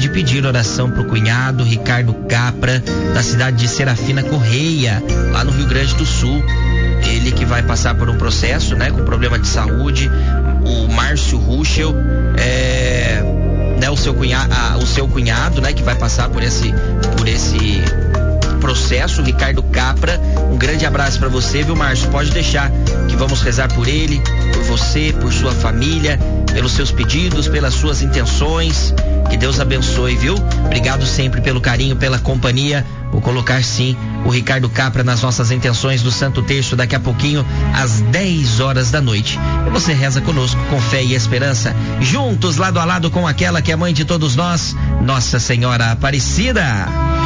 pedir oração pro cunhado Ricardo Capra, da cidade de Serafina Correia, lá no Rio Grande do Sul. Ele que vai passar por um processo, né, com problema de saúde. O Márcio Ruschel, né, o seu cunhado, né, que vai passar por esse processo, Ricardo Capra. Um grande abraço para você, viu, Márcio? Pode deixar que vamos rezar por ele, por você, por sua família, pelos seus pedidos, pelas suas intenções. Que Deus abençoe, viu? Obrigado sempre pelo carinho, pela companhia. Vou colocar sim o Ricardo Capra nas nossas intenções do Santo Terço daqui a pouquinho, às 10 horas da noite. E você reza conosco com fé e esperança, juntos lado a lado com aquela que é mãe de todos nós, Nossa Senhora Aparecida.